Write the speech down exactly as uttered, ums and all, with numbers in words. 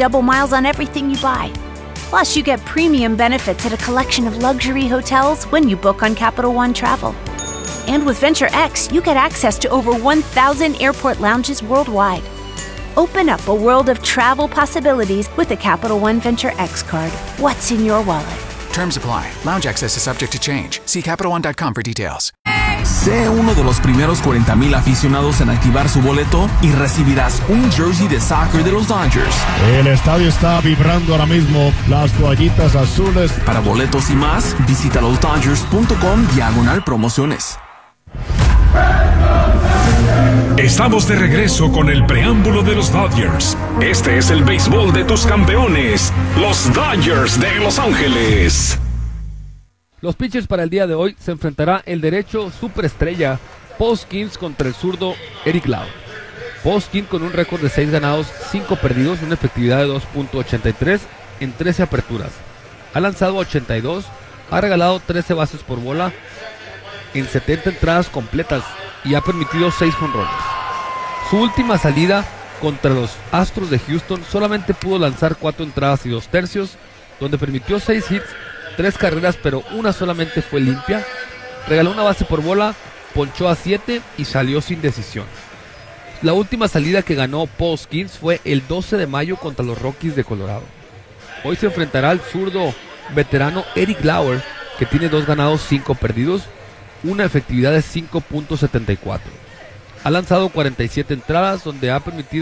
double miles on everything you buy. Plus, you get premium benefits at a collection of luxury hotels when you book on Capital One Travel. And with Venture X, you get access to over one thousand airport lounges worldwide. Open up a world of travel possibilities with the Capital One Venture X card. What's in your wallet? Terms apply. Lounge access is subject to change. See Capital One dot com for details. Sé uno de los primeros cuarenta mil aficionados en activar su boleto y recibirás un jersey de soccer de los Dodgers. El estadio está vibrando ahora mismo. Las toallitas azules. Para boletos y más, visita los dodgers punto com diagonal promociones. Estamos de regreso con el preámbulo de los Dodgers. Este es el béisbol de tus campeones, los Dodgers de Los Ángeles. Los pitchers para el día de hoy se enfrentará el derecho superestrella Paul Skenes contra el zurdo Eric Lauer. Paul Skenes con un récord de seis ganados, cinco perdidos, una efectividad de dos punto ochenta y tres en trece aperturas. Ha lanzado ochenta y dos, ha regalado trece bases por bola en setenta entradas completas y ha permitido seis jonrones. Su última salida contra los Astros de Houston solamente pudo lanzar cuatro entradas y dos tercios, donde permitió seis hits, tres carreras, pero una solamente fue limpia. Regaló una base por bola, ponchó a siete y salió sin decisión. La última salida que ganó Paul Skenes fue el doce de mayo contra los Rockies de Colorado. Hoy se enfrentará al zurdo veterano Eric Lauer, que tiene dos ganados, cinco perdidos, una efectividad de cinco punto setenta y cuatro. Ha lanzado cuarenta y siete entradas, donde ha permitido